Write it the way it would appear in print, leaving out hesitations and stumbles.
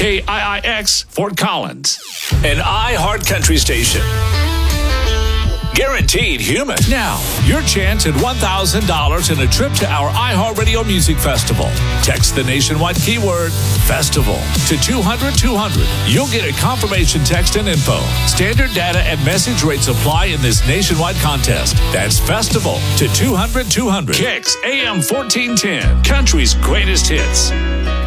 KIIX Fort Collins, an iHeart Country station. Guaranteed human. Now, your chance at $1,000 and a trip to our iHeartRadio Music Festival. Text the nationwide keyword FESTIVAL to 200-200. You'll get a confirmation text and info. Standard data and message rates apply in this nationwide contest. That's FESTIVAL to 200-200. Kicks AM 1410. Country's greatest hits.